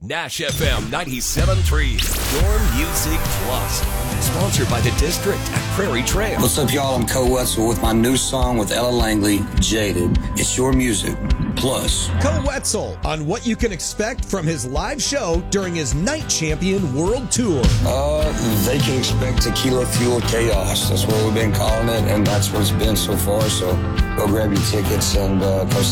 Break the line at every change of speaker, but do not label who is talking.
Nash FM 97.3, Your Music Plus. Sponsored by The District at Prairie Trail.
What's up, y'all? I'm Co Wetzel with my new song with Ella Langley, Jaded. It's Your Music Plus.
Co Wetzel on what you can expect from his live show during his Night Champion World Tour.
They can expect tequila fuel chaos. That's what we've been calling it, and that's what it's been so far. So go grab your tickets and come